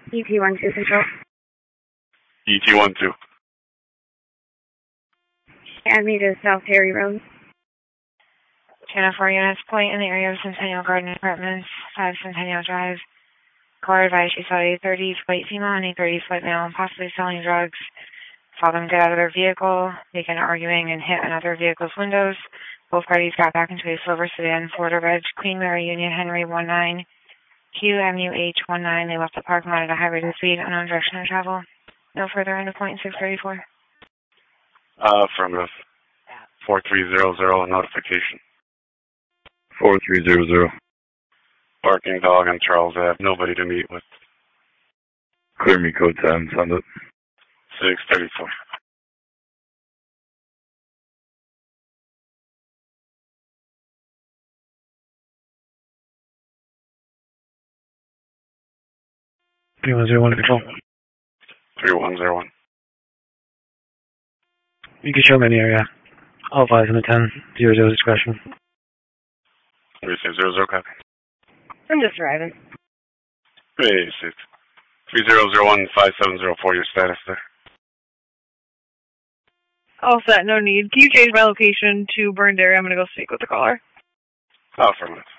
ET12 Control. ET12. Add me to South Harry Road. Channel 4 units, point in the area of Centennial Garden Apartments, 5 Centennial Drive. Caller advised she saw a 30-foot female and a 30-foot male possibly selling drugs. Saw them get out of their vehicle, begin arguing, and hit another vehicle's windows. Both parties got back into a silver sedan, Florida Reg, Queen Mary Union Henry 19, QMUH19. They left the parking lot at a high rate of speed, unknown direction of travel. No further into point 634. Affirmative. 4300 notification. 4300. Barking dog on Charles Ave. Nobody to meet with. Clear me code 10. Send it. 634. Control. 3101. You can show me in the area. All 5 and the 10. 00 discretion. 3600 copy. I'm just arriving. Hey, 3001 5704, your status there. All set, no need. Can you change my location to burned area? I'm going to go speak with the caller. Affirmative.